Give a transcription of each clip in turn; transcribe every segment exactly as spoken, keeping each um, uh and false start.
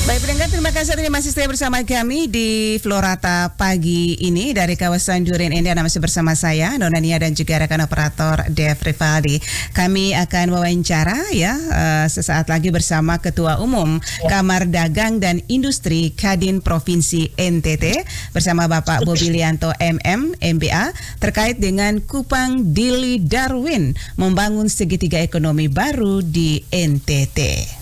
Baik pendengar, terima kasih terima masih stay bersama kami di Florata pagi ini dari kawasan Duren Indah. Masih bersama saya Nona Nia dan juga rekan operator Dev Rivaldi. Kami akan wawancara ya uh, sesaat lagi bersama Ketua Umum Kamar Dagang dan Industri Kadin Provinsi N T T bersama Bapak Bobi Lianto M M M B A terkait dengan Kupang Dili Darwin membangun segitiga ekonomi baru di N T T.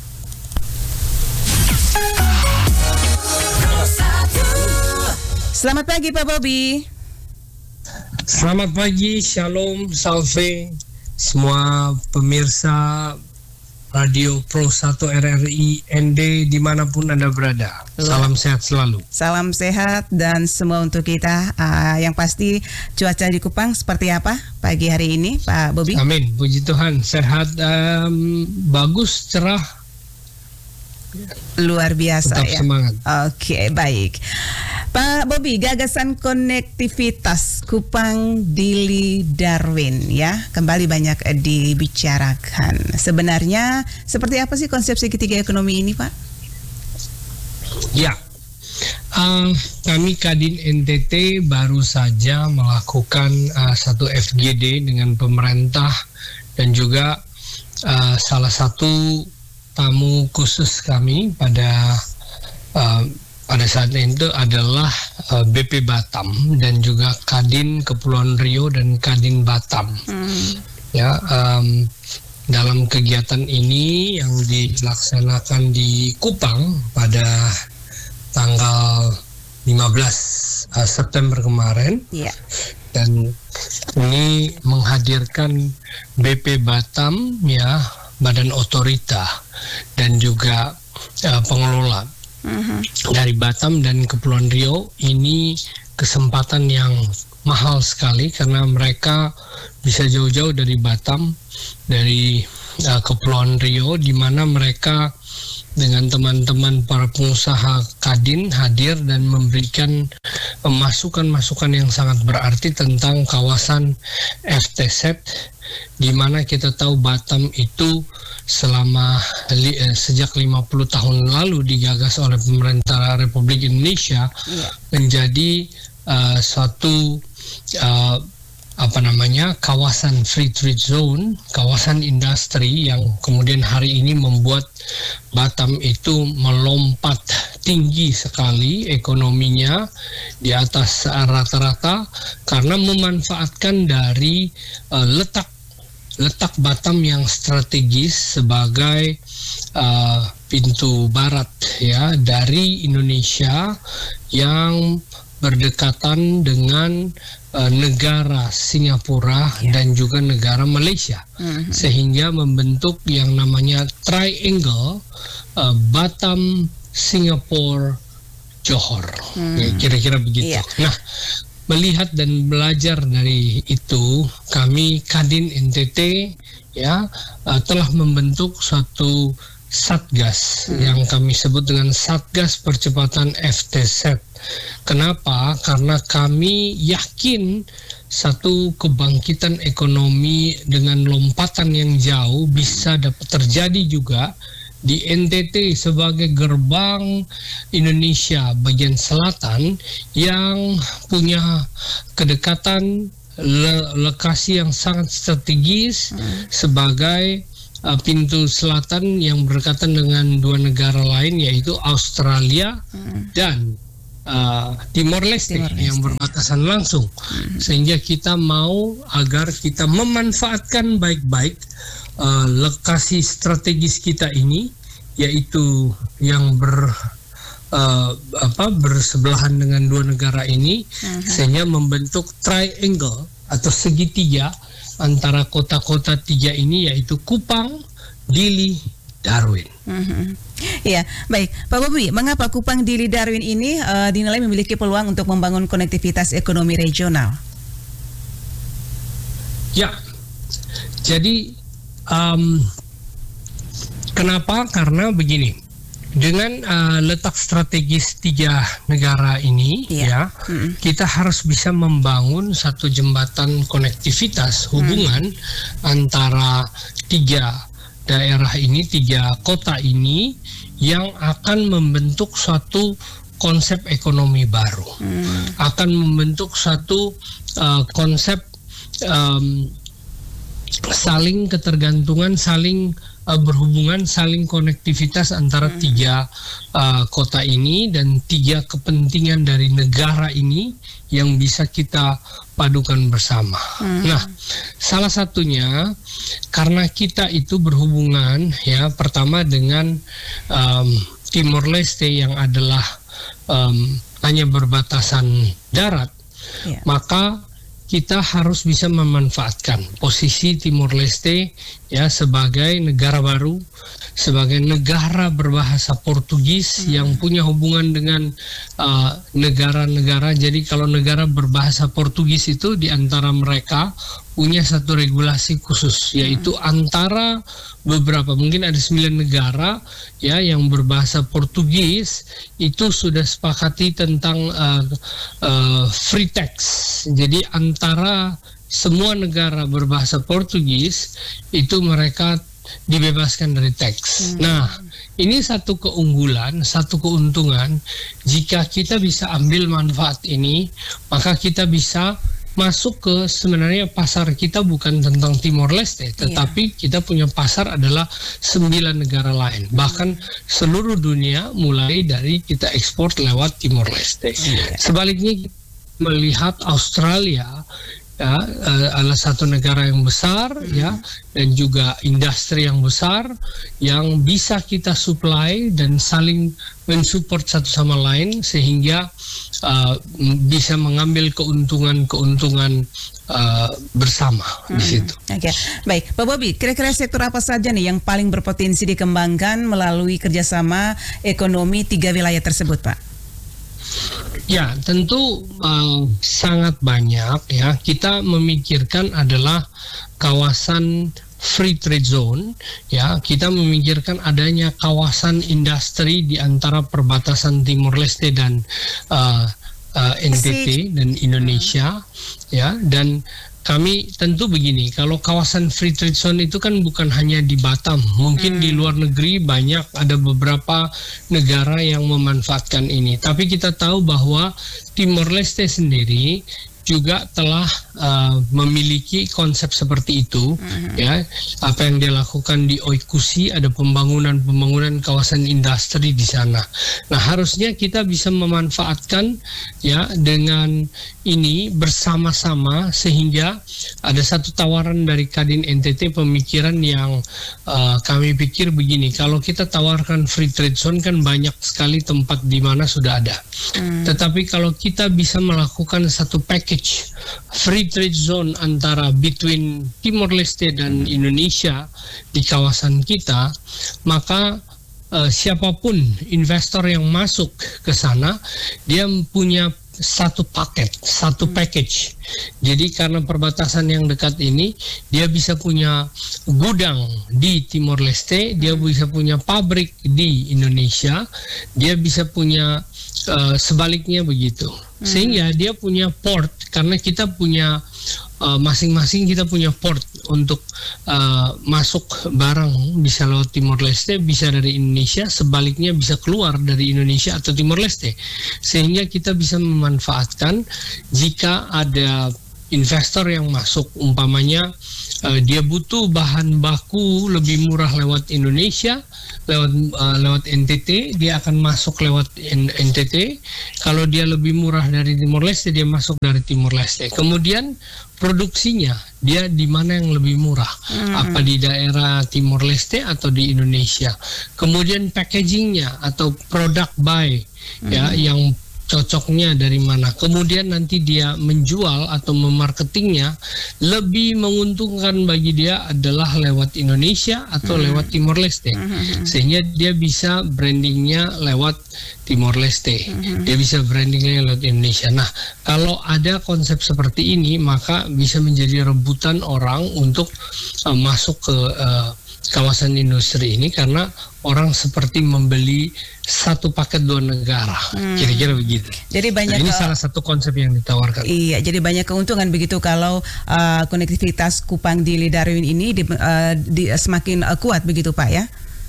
Selamat pagi Pak Bobi. Selamat pagi, shalom, salve semua pemirsa Radio Pro satu R R I N D dimanapun Anda berada. Salam sehat selalu. Salam sehat dan semua untuk kita. Uh, yang pasti cuaca di Kupang seperti apa pagi hari ini Pak Bobi? Amin, puji Tuhan, sehat, um, bagus, cerah. Luar biasa. Tetap ya. Semangat. Oke, baik. Pak Bobi, gagasan konektivitas Kupang Dili Darwin ya kembali banyak dibicarakan. Sebenarnya seperti apa sih konsep segitiga ekonomi ini, Pak? Ya, uh, kami Kadin N T T baru saja melakukan uh, satu F G D dengan pemerintah dan juga uh, salah satu tamu khusus kami pada uh, pada saat itu adalah uh, B P Batam dan juga Kadin Kepulauan Riau dan Kadin Batam. Hmm. Ya, um, dalam kegiatan ini yang dilaksanakan di Kupang pada tanggal lima belas uh, September kemarin. Yeah. Dan ini menghadirkan B P Batam ya, Badan Otorita dan juga uh, pengelola uh-huh. dari Batam dan Kepulauan Riau. Ini kesempatan yang mahal sekali karena mereka bisa jauh-jauh dari Batam, dari uh, Kepulauan Riau, di mana mereka dengan teman-teman para pengusaha Kadin hadir dan memberikan uh, masukan-masukan yang sangat berarti tentang kawasan F T Z, di mana kita tahu Batam itu selama li, eh, sejak lima puluh tahun lalu digagas oleh pemerintah Republik Indonesia yeah. menjadi uh, suatu uh, apa namanya kawasan free trade zone, kawasan industri yang kemudian hari ini membuat Batam itu melompat tinggi sekali ekonominya di atas rata-rata karena memanfaatkan dari uh, letak letak Batam yang strategis sebagai uh, pintu barat ya dari Indonesia yang berdekatan dengan uh, negara Singapura yeah. dan juga negara Malaysia, mm-hmm. sehingga membentuk yang namanya triangle uh, Batam, Singapura, Johor, mm. ya, kira-kira begitu. Yeah. Nah, melihat dan belajar dari itu, kami Kadin N T T ya uh, telah membentuk suatu satgas hmm. yang kami sebut dengan Satgas Percepatan F T Z. Kenapa? Karena kami yakin satu kebangkitan ekonomi dengan lompatan yang jauh bisa dapat terjadi juga di N T T sebagai gerbang Indonesia bagian selatan yang punya kedekatan le- lokasi yang sangat strategis hmm. sebagai uh, pintu selatan yang berdekatan dengan dua negara lain yaitu Australia hmm. dan uh, Timor Leste yang berbatasan langsung hmm. sehingga kita mau agar kita memanfaatkan baik-baik Uh, lokasi strategis kita ini yaitu yang ber uh, apa bersebelahan dengan dua negara ini uh-huh. sehingga membentuk triangle atau segitiga antara kota-kota tiga ini yaitu Kupang, Dili, Darwin. Uh-huh. Ya, baik Pak Bobi, mengapa Kupang Dili Darwin ini uh, dinilai memiliki peluang untuk membangun konektivitas ekonomi regional? Ya, jadi Um, kenapa? Karena begini, dengan uh, letak strategis tiga negara ini, yeah. ya, mm. kita harus bisa membangun satu jembatan konektivitas hubungan mm. antara tiga daerah ini, tiga kota ini yang akan membentuk suatu konsep ekonomi baru, hmm. akan membentuk satu uh, konsep um, saling ketergantungan, saling uh, berhubungan, saling konektivitas antara hmm. tiga uh, kota ini dan tiga kepentingan dari negara ini yang bisa kita padukan bersama. Hmm. Nah, salah satunya karena kita itu berhubungan ya pertama dengan um, Timor Leste yang adalah Um, hanya berbatasan darat, yeah. maka kita harus bisa memanfaatkan posisi Timor Leste ya sebagai negara baru, sebagai negara berbahasa Portugis hmm. yang punya hubungan dengan uh, negara-negara. Jadi kalau negara berbahasa Portugis itu di antara mereka punya satu regulasi khusus, yaitu hmm. antara beberapa, mungkin ada sembilan negara ya yang berbahasa Portugis itu sudah sepakati tentang uh, uh, free tax. Jadi antara semua negara berbahasa Portugis itu mereka dibebaskan dari teks. Hmm. Nah, ini satu keunggulan, satu keuntungan. Jika kita bisa ambil manfaat ini, maka kita bisa masuk ke sebenarnya pasar kita bukan tentang Timor Leste, tetapi yeah. kita punya pasar adalah sembilan negara lain. Bahkan seluruh dunia mulai dari kita ekspor lewat Timor Leste. Yeah. Sebaliknya melihat Australia ya uh, adalah satu negara yang besar mm-hmm. ya dan juga industri yang besar yang bisa kita supply dan saling mensupport satu sama lain sehingga uh, bisa mengambil keuntungan-keuntungan uh, bersama hmm. di situ. Oke, okay. Baik, Pak Bobby, kira-kira sektor apa saja nih yang paling berpotensi dikembangkan melalui kerjasama ekonomi tiga wilayah tersebut, Pak? Ya, tentu uh, sangat banyak ya. Kita memikirkan adalah kawasan free trade zone ya. Kita memikirkan adanya kawasan industri di antara perbatasan Timor Leste dan uh, uh, N T T dan Indonesia ya. Dan kami tentu begini, kalau kawasan free trade zone itu kan bukan hanya di Batam, mungkin hmm. di luar negeri banyak ada beberapa negara yang memanfaatkan ini. Tapi kita tahu bahwa Timor Leste sendiri juga telah uh, memiliki konsep seperti itu, mm-hmm. ya. Apa yang dia lakukan di Oikusi, ada pembangunan-pembangunan kawasan industri di sana. Nah, harusnya kita bisa memanfaatkan ya dengan ini bersama-sama sehingga ada satu tawaran dari Kadin N T T pemikiran yang uh, kami pikir begini, kalau kita tawarkan free trade zone kan banyak sekali tempat di mana sudah ada. Mm. Tetapi kalau kita bisa melakukan satu package free trade zone antara between Timor Leste dan Indonesia di kawasan kita, maka uh, siapapun investor yang masuk ke sana dia punya satu paket, satu package. Jadi karena perbatasan yang dekat ini, dia bisa punya gudang di Timor Leste, dia bisa punya pabrik di Indonesia, dia bisa punya uh, sebaliknya begitu. Sehingga dia punya port, karena kita punya uh, masing-masing kita punya port untuk uh, masuk barang, bisa lewat Timor Leste, bisa dari Indonesia, sebaliknya bisa keluar dari Indonesia atau Timor Leste. Sehingga kita bisa memanfaatkan jika ada investor yang masuk, umpamanya uh, dia butuh bahan baku lebih murah lewat Indonesia, lewat uh, lewat N T T, dia akan masuk lewat N T T. Kalau dia lebih murah dari Timor Leste, dia masuk dari Timor Leste. Kemudian produksinya dia di mana yang lebih murah, hmm. apa di daerah Timor Leste atau di Indonesia. Kemudian packagingnya atau product buy hmm. ya yang cocoknya dari mana. Kemudian nanti dia menjual atau memarketingnya lebih menguntungkan bagi dia adalah lewat Indonesia atau hmm. lewat Timor Leste. Hmm. Sehingga dia bisa brandingnya lewat Timor Leste. Hmm. Dia bisa brandingnya lewat Indonesia. Nah, kalau ada konsep seperti ini, maka bisa menjadi rebutan orang untuk uh, masuk ke uh, kawasan industri ini karena orang seperti membeli satu paket dua negara, hmm. kira-kira begitu. Jadi banyak nah, ini ke... salah satu konsep yang ditawarkan. Iya, jadi banyak keuntungan begitu kalau uh, konektivitas Kupang Dili Darwin ini di, uh, di, uh, semakin uh, kuat begitu Pak ya?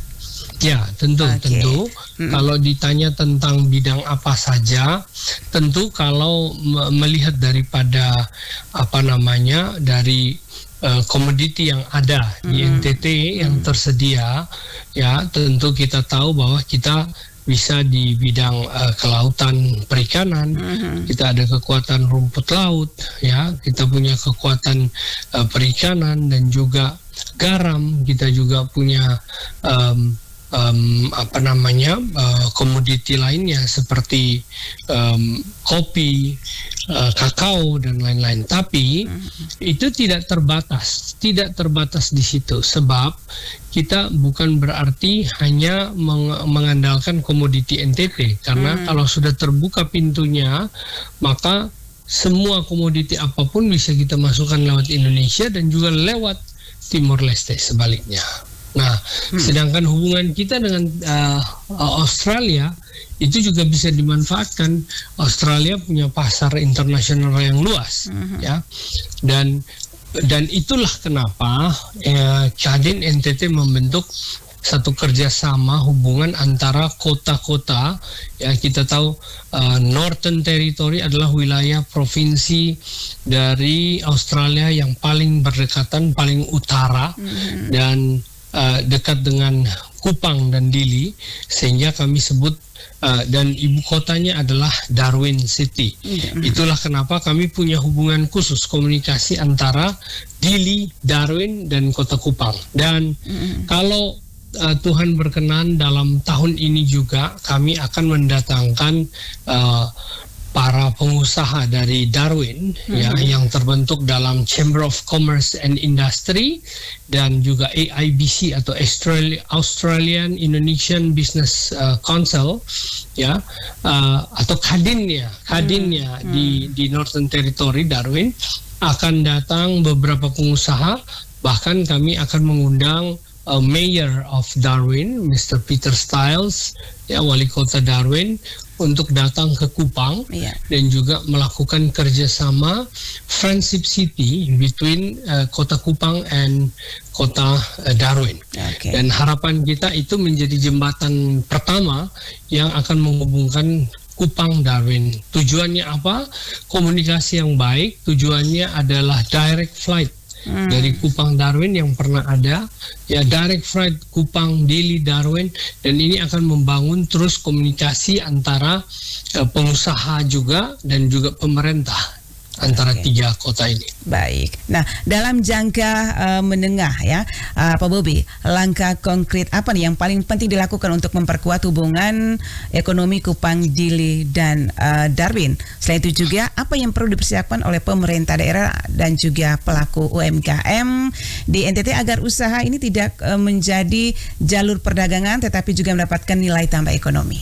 Ya, tentu, okay. tentu. Mm-hmm. Kalau ditanya tentang bidang apa saja, tentu kalau m- melihat daripada apa namanya dari uh, komoditi yang ada mm-hmm. di N T T yang mm-hmm. tersedia, ya tentu kita tahu bahwa kita bisa di bidang uh, kelautan perikanan, mm-hmm. kita ada kekuatan rumput laut, ya kita punya kekuatan uh, perikanan dan juga garam, kita juga punya um, Um, apa namanya uh, komoditi lainnya seperti um, kopi, uh, kakao dan lain-lain. Tapi mm-hmm. itu tidak terbatas, tidak terbatas di situ. Sebab kita bukan berarti hanya meng- mengandalkan komoditi N T T, karena mm-hmm. kalau sudah terbuka pintunya, maka semua komoditi apapun bisa kita masukkan lewat Indonesia dan juga lewat Timor Leste sebaliknya. Nah, hmm. sedangkan hubungan kita dengan uh, Australia itu juga bisa dimanfaatkan. Australia punya pasar internasional yang luas, hmm. ya, dan dan itulah kenapa eh, Kadin N T T membentuk satu kerjasama hubungan antara kota-kota. Ya, kita tahu uh, Northern Territory adalah wilayah provinsi dari Australia yang paling berdekatan, paling utara, hmm. dan Uh, dekat dengan Kupang dan Dili, sehingga kami sebut uh, dan ibu kotanya adalah Darwin City. Mm-hmm. Itulah kenapa kami punya hubungan khusus komunikasi antara Dili, Darwin dan Kota Kupang. Dan mm-hmm. kalau uh, Tuhan berkenan dalam tahun ini juga kami akan mendatangkan uh, para pengusaha dari Darwin, hmm. ya, yang terbentuk dalam Chamber of Commerce and Industry dan juga A I B C atau Australia, Australian Indonesian Business uh, Council, ya, uh, atau Kadinnya, Kadinnya hmm. di di Northern Territory Darwin akan datang beberapa pengusaha. Bahkan kami akan mengundang uh, Mayor of Darwin, Mister Peter Stiles, ya, wali kota Darwin, untuk datang ke Kupang, yeah. dan juga melakukan kerjasama Friendship City between uh, Kota Kupang and Kota uh, Darwin. Okay. Dan harapan kita itu menjadi jembatan pertama yang akan menghubungkan Kupang Darwin. Tujuannya apa? Komunikasi yang baik. Tujuannya adalah direct flight. Hmm. Dari Kupang Darwin yang pernah ada, ya, direct flight Kupang Dili Darwin, dan ini akan membangun terus komunikasi antara uh, pengusaha juga dan juga pemerintah antara okay. tiga kota ini. Baik. Nah, dalam jangka uh, menengah, ya, uh, Pak Bobi, langkah konkret apa nih yang paling penting dilakukan untuk memperkuat hubungan ekonomi Kupang, Dili dan uh, Darwin? Selain itu juga apa yang perlu dipersiapkan oleh pemerintah daerah dan juga pelaku U M K M di N T T agar usaha ini tidak uh, menjadi jalur perdagangan tetapi juga mendapatkan nilai tambah ekonomi?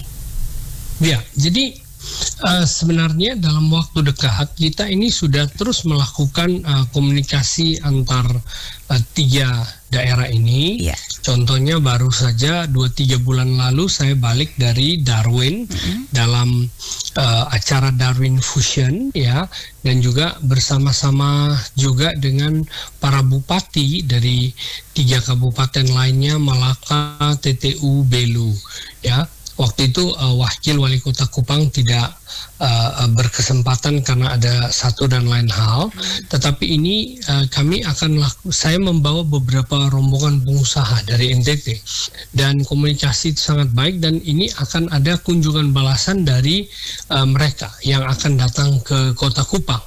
Ya, jadi Uh, sebenarnya dalam waktu dekat kita ini sudah terus melakukan uh, komunikasi antar uh, tiga daerah ini. Yeah. Contohnya baru saja dua tiga bulan lalu saya balik dari Darwin mm-hmm. dalam uh, acara Darwin Fusion, ya, dan juga bersama-sama juga dengan para bupati dari tiga kabupaten lainnya, Malaka, T T U, Belu, ya. Waktu itu uh, wakil wali kota Kupang tidak uh, berkesempatan karena ada satu dan lain hal. Tetapi ini uh, kami akan laku, saya membawa beberapa rombongan pengusaha dari N T T dan komunikasi itu sangat baik, dan ini akan ada kunjungan balasan dari uh, mereka yang akan datang ke kota Kupang.